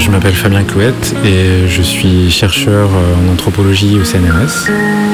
Je m'appelle Fabien Clouette et je suis chercheur en anthropologie au CNRS.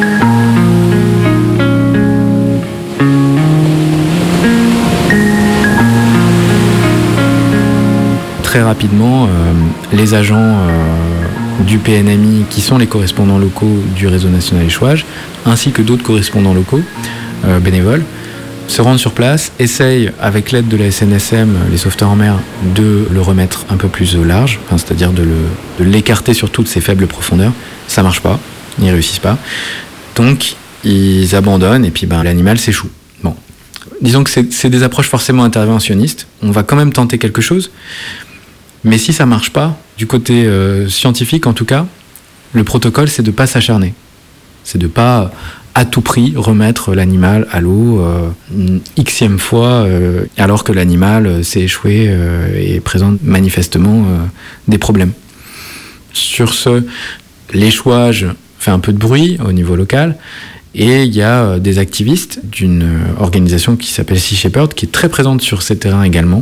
Très rapidement, les agents du PNMI, qui sont les correspondants locaux du réseau national échouage, ainsi que d'autres correspondants locaux, bénévoles, se rendent sur place, essayent, avec l'aide de la SNSM, les sauveteurs en mer, de le remettre un peu plus au large, c'est-à-dire de l'écarter sur toutes ces faibles profondeurs. Ça marche pas, ils n'y réussissent pas. Donc, ils abandonnent et puis l'animal s'échoue. Bon. Disons que c'est des approches forcément interventionnistes. On va quand même tenter quelque chose. Mais si ça marche pas, du côté scientifique en tout cas, le protocole, c'est de pas s'acharner. C'est de pas à tout prix remettre l'animal à l'eau une xème fois alors que l'animal s'est échoué et présente manifestement des problèmes. Sur ce, l'échouage fait un peu de bruit au niveau local et il y a des activistes d'une organisation qui s'appelle Sea Shepherd qui est très présente sur ces terrains également.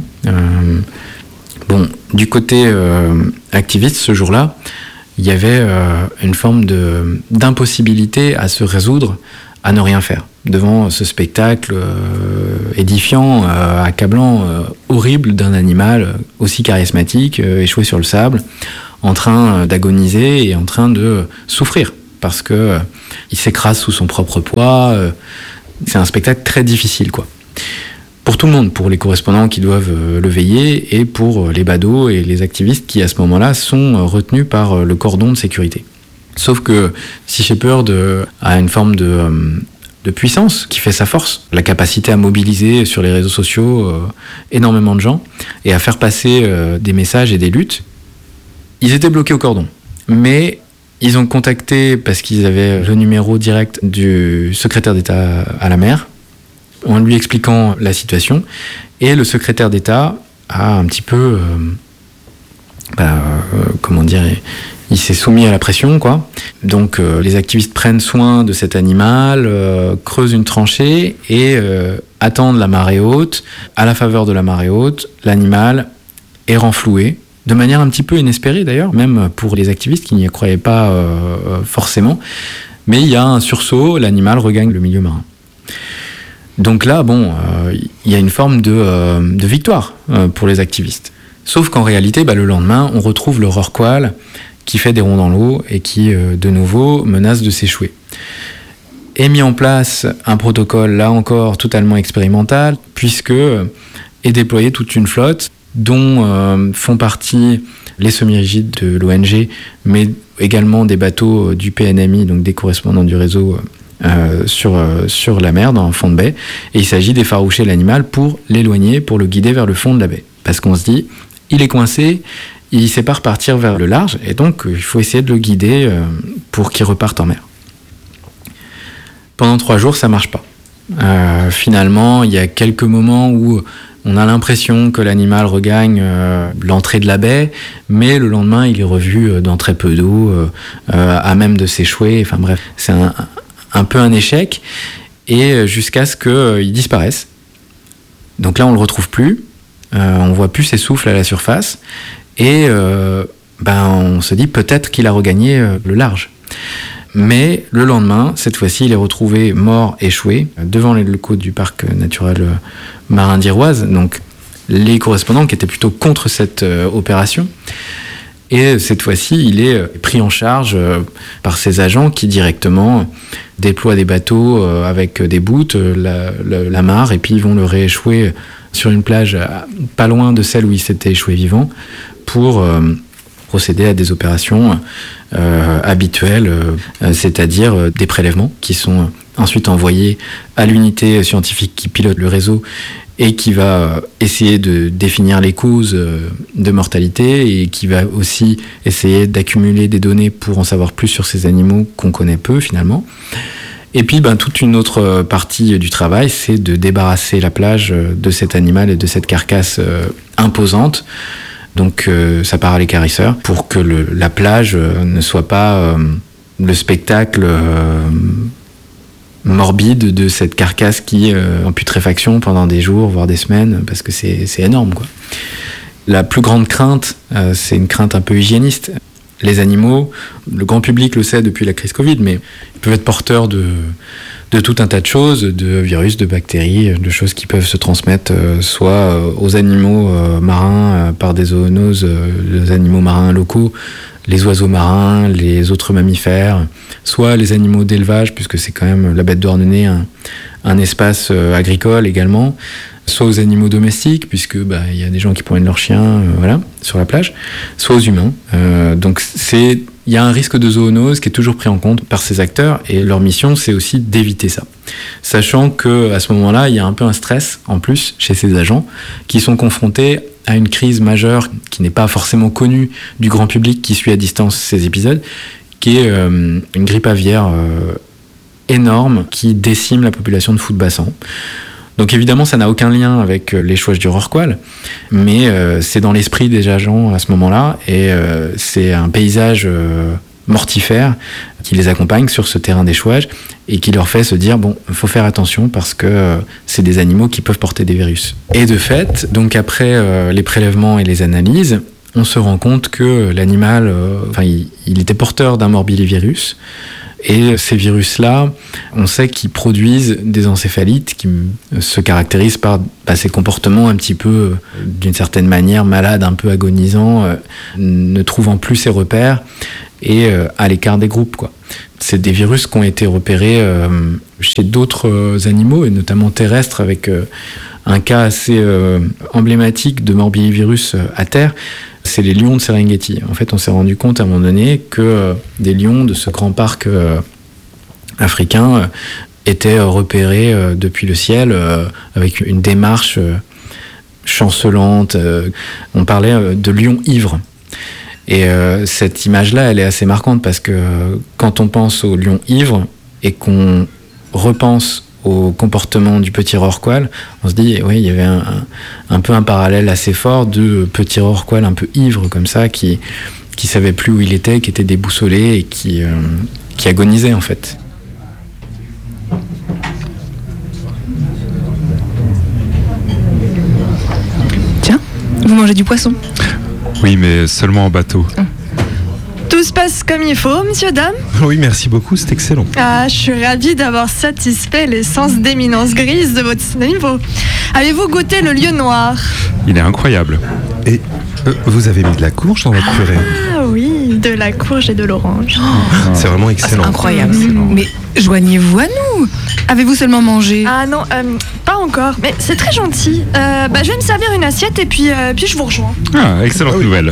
Du côté activiste, ce jour-là, il y avait une forme d'impossibilité à se résoudre à ne rien faire devant ce spectacle édifiant, accablant, horrible d'un animal aussi charismatique, échoué sur le sable, en train d'agoniser et en train de souffrir parce que il s'écrase sous son propre poids. C'est un spectacle très difficile, quoi. Pour tout le monde, pour les correspondants qui doivent le veiller et pour les badauds et les activistes qui, à ce moment-là, sont retenus par le cordon de sécurité. Sauf que Sea Shepherd a une forme de puissance qui fait sa force, la capacité à mobiliser sur les réseaux sociaux énormément de gens et à faire passer des messages et des luttes. Ils étaient bloqués au cordon, mais ils ont contacté, parce qu'ils avaient le numéro direct du secrétaire d'État à la mer, en lui expliquant la situation, et le secrétaire d'État a un petit peu, il s'est soumis à la pression, quoi. Donc les activistes prennent soin de cet animal, creusent une tranchée et attendent la marée haute. À la faveur de la marée haute, l'animal est renfloué, de manière un petit peu inespérée d'ailleurs, même pour les activistes qui n'y croyaient pas forcément. Mais il y a un sursaut, l'animal regagne le milieu marin. Donc là, il y a une forme de victoire pour les activistes. Sauf qu'en réalité, le lendemain, on retrouve le rorqual qui fait des ronds dans l'eau et qui, de nouveau, menace de s'échouer. Est mis en place un protocole, là encore, totalement expérimental, puisque est déployée toute une flotte dont font partie les semi-rigides de l'ONG, mais également des bateaux du PNMI, donc des correspondants du réseau sur la mer, dans le fond de baie, et il s'agit d'effaroucher l'animal pour l'éloigner, pour le guider vers le fond de la baie. Parce qu'on se dit, il est coincé, il ne sait pas repartir vers le large, et donc il faut essayer de le guider pour qu'il reparte en mer. Pendant 3 jours, ça ne marche pas. Finalement, il y a quelques moments où on a l'impression que l'animal regagne l'entrée de la baie, mais le lendemain, il est revu dans très peu d'eau, à même de s'échouer. Enfin bref, c'est un peu un échec, et jusqu'à ce qu'il disparaisse. Donc là, on le retrouve plus, on voit plus ses souffles à la surface, et on se dit peut-être qu'il a regagné le large. Mais le lendemain, cette fois-ci, il est retrouvé mort, échoué, devant les locaux du parc naturel marin d'Iroise, donc les correspondants qui étaient plutôt contre cette opération. Et cette fois-ci, il est pris en charge par ces agents qui directement déploient des bateaux avec des boutes, la mare, et puis ils vont le rééchouer sur une plage pas loin de celle où il s'était échoué vivant pour procéder à des opérations habituelles, c'est-à-dire des prélèvements qui sont ensuite envoyés à l'unité scientifique qui pilote le réseau et qui va essayer de définir les causes de mortalité et qui va aussi essayer d'accumuler des données pour en savoir plus sur ces animaux qu'on connaît peu finalement. Et puis toute une autre partie du travail, c'est de débarrasser la plage de cet animal et de cette carcasse imposante. Donc ça part à l'équarrisseur pour que la plage ne soit pas le spectacle morbide de cette carcasse qui est en putréfaction pendant des jours, voire des semaines, parce que c'est énorme, quoi. La plus grande crainte, c'est une crainte un peu hygiéniste. Les animaux, le grand public le sait depuis la crise Covid, mais ils peuvent être porteurs de tout un tas de choses, de virus, de bactéries, de choses qui peuvent se transmettre soit aux animaux marins par des zoonoses, les animaux marins locaux, les oiseaux marins, les autres mammifères, soit les animaux d'élevage, puisque c'est quand même la bête de Douarnenez, un espace agricole également, soit aux animaux domestiques, puisque y a des gens qui promènent leurs chiens sur la plage, soit aux humains. Donc il y a un risque de zoonose qui est toujours pris en compte par ces acteurs, et leur mission, c'est aussi d'éviter ça. Sachant qu'à ce moment-là, il y a un peu un stress, en plus, chez ces agents, qui sont confrontés à une crise majeure qui n'est pas forcément connue du grand public qui suit à distance ces épisodes, qui est une grippe aviaire énorme qui décime la population de Fout-de-Bassan. Donc évidemment, ça n'a aucun lien avec l'échouage du rorqual, mais c'est dans l'esprit des agents à ce moment-là, et c'est un paysage mortifère qui les accompagne sur ce terrain d'échouage et qui leur fait se dire il faut faire attention parce que c'est des animaux qui peuvent porter des virus. Et de fait, donc après les prélèvements et les analyses, on se rend compte que l'animal, il était porteur d'un morbillivirus. Et ces virus-là, on sait qu'ils produisent des encéphalites qui se caractérisent par ces comportements un petit peu, d'une certaine manière, malades, un peu agonisants, ne trouvant plus ses repères et à l'écart des groupes, quoi. C'est des virus qui ont été repérés chez d'autres animaux, et notamment terrestres, avec un cas assez emblématique de morbillivirus à terre. C'est les lions de Serengeti. En fait, on s'est rendu compte à un moment donné que des lions de ce grand parc africain étaient repérés depuis le ciel avec une démarche chancelante. On parlait de lions ivres. Et cette image-là, elle est assez marquante parce que quand on pense aux lions ivres et qu'on repense au comportement du petit rorqual, on se dit, oui, il y avait un peu un parallèle assez fort de petit rorqual un peu ivre comme ça, qui savait plus où il était, qui était déboussolé et qui agonisait en fait. Tiens, vous mangez du poisson? Oui, mais seulement en bateau. Tout se passe comme il faut, monsieur, dame? Oui, merci beaucoup, c'est excellent. Ah, je suis ravie d'avoir satisfait les sens d'éminence grise de votre niveau. Avez-vous goûté le lieu noir? Il est incroyable. Et vous avez mis de la courge dans votre purée? Ah oui, de la courge et de l'orange. C'est vraiment excellent. C'est incroyable. Mais joignez-vous à nous. Avez-vous seulement mangé? Ah non, pas encore, mais c'est très gentil. Je vais me servir une assiette et puis je vous rejoins. Ah, excellente nouvelle.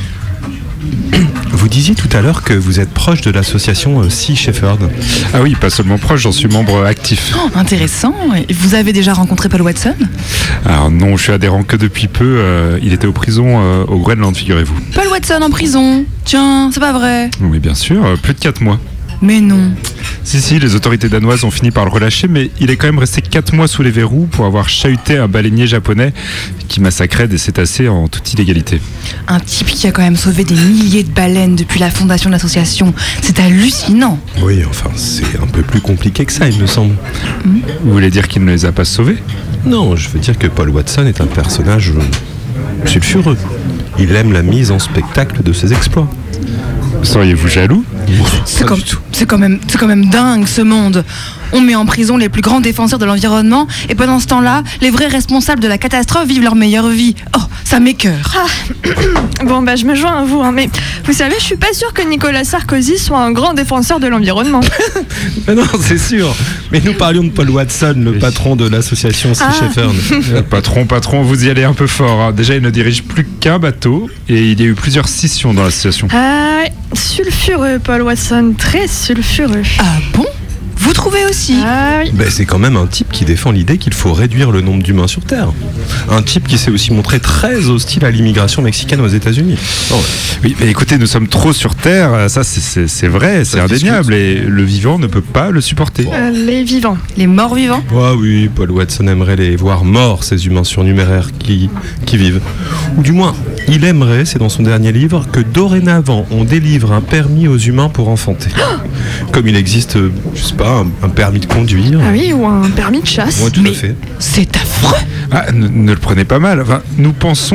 Vous disiez tout à l'heure que vous êtes proche de l'association Sea Shepherd. Ah oui, pas seulement proche, j'en suis membre actif. Oh, intéressant. Et vous avez déjà rencontré Paul Watson? Alors non, je suis adhérent que depuis peu. Il était aux prisons au Groenland, figurez-vous. Paul Watson en prison? Tiens, c'est pas vrai. Oui, bien sûr, plus de 4 mois. Mais non. Si, les autorités danoises ont fini par le relâcher, mais il est quand même resté 4 mois sous les verrous pour avoir chahuté un baleinier japonais qui massacrait des cétacés en toute illégalité. Un type qui a quand même sauvé des milliers de baleines depuis la fondation de l'association. C'est hallucinant. Oui, enfin, c'est un peu plus compliqué que ça, il me semble. Vous voulez dire qu'il ne les a pas sauvés? Non, je veux dire que Paul Watson est un personnage sulfureux. Il aime la mise en spectacle de ses exploits. Seriez-vous jaloux? C'est quand même dingue ce monde. On met en prison les plus grands défenseurs de l'environnement et pendant ce temps-là, les vrais responsables de la catastrophe vivent leur meilleure vie. Oh, ça m'écœure. Bon, je me joins à vous, mais vous savez, je suis pas sûre que Nicolas Sarkozy soit un grand défenseur de l'environnement. Mais non, c'est sûr. Mais nous parlions de Paul Watson, le patron de l'association Sea Shepherd. Patron, vous y allez un peu fort. Hein. Déjà, il ne dirige plus qu'un bateau et il y a eu plusieurs scissions dans l'association. Ah, sulfureux, Paul Watson, très sulfureux. Ah bon? Vous trouvez aussi? Ah oui. C'est quand même un type qui défend l'idée qu'il faut réduire le nombre d'humains sur Terre. Un type qui s'est aussi montré très hostile à l'immigration mexicaine aux États-Unis. Oui, mais écoutez, nous sommes trop sur Terre, ça c'est vrai, c'est indéniable, et le vivant ne peut pas le supporter. Les vivants. Les morts vivants? Ah oui, Paul Watson aimerait les voir morts, ces humains surnuméraires qui vivent. Ou du moins, il aimerait, c'est dans son dernier livre, que dorénavant on délivre un permis aux humains pour enfanter. Comme il existe, je sais pas, un permis de conduire. Ah oui, ou un permis de chasse. Oui, tout à fait. C'est affreux. Ah, ne le prenez pas mal. Enfin, nous pensons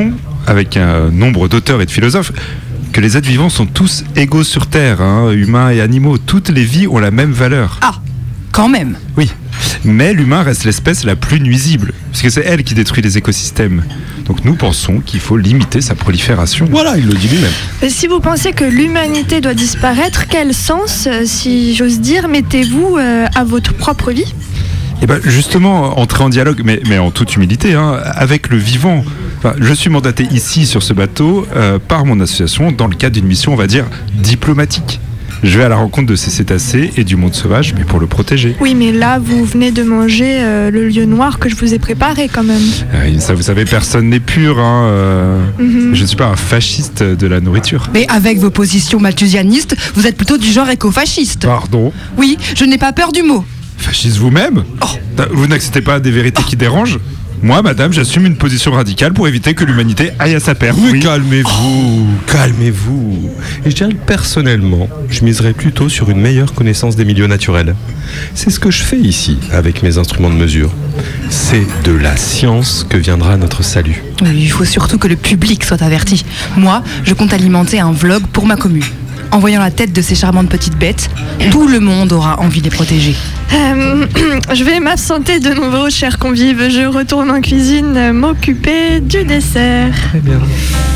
avec un nombre d'auteurs et de philosophes, que les êtres vivants sont tous égaux sur Terre, humains et animaux. Toutes les vies ont la même valeur. Ah, quand même. Oui, mais l'humain reste l'espèce la plus nuisible, puisque c'est elle qui détruit les écosystèmes. Donc nous pensons qu'il faut limiter sa prolifération. Voilà, il le dit lui-même. Si vous pensez que l'humanité doit disparaître, quel sens, si j'ose dire, mettez-vous à votre propre vie ? Et ben justement, entrer en dialogue, mais en toute humilité, avec le vivant. Enfin, je suis mandaté ici sur ce bateau par mon association dans le cadre d'une mission, on va dire, diplomatique. Je vais à la rencontre de ces cétacés et du monde sauvage, mais pour le protéger. Oui, mais là, vous venez de manger le lieu noir que je vous ai préparé quand même. Ça, vous savez, personne n'est pur. Je ne suis pas un fasciste de la nourriture. Mais avec vos positions malthusianistes, vous êtes plutôt du genre éco-fasciste. Pardon ? Oui, je n'ai pas peur du mot. Fasciste vous-même ? Vous n'acceptez pas des vérités qui dérangent ? Moi, madame, j'assume une position radicale pour éviter que l'humanité aille à sa perte. Oui. Calmez-vous. Et je dirais que personnellement, je miserais plutôt sur une meilleure connaissance des milieux naturels. C'est ce que je fais ici, avec mes instruments de mesure. C'est de la science que viendra notre salut. Oui, il faut surtout que le public soit averti. Moi, je compte alimenter un vlog pour ma commune. En voyant la tête de ces charmantes petites bêtes, tout le monde aura envie de les protéger. Je vais m'absenter de nouveau, chers convives. Je retourne en cuisine m'occuper du dessert. Très bien.